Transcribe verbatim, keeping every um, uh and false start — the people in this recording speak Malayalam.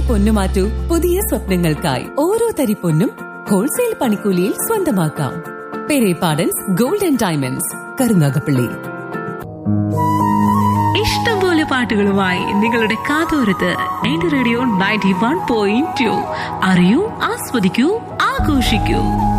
പൊന്നു മാറ്റൂ. പുതിയ സ്വപ്നങ്ങൾക്കായി ഓരോ തരി പൊന്നും ഹോൾസെയിൽ പണിക്കൂലിയിൽ സ്വന്തമാക്കാം. Perepadans gold and diamonds, Karunagappally. ഇഷ്ടംപോലെ പാട്ടുകളുമായി നിങ്ങളുടെ കാതോരത്ത് radio ninety one point two. അറിയൂ, ആസ്വദിക്കൂ, ആഘോഷിക്കൂ.